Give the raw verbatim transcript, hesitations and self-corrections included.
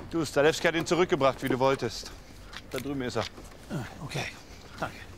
Du, Stalewski hat ihn zurückgebracht, wie du wolltest. Da drüben ist er. Okay, danke.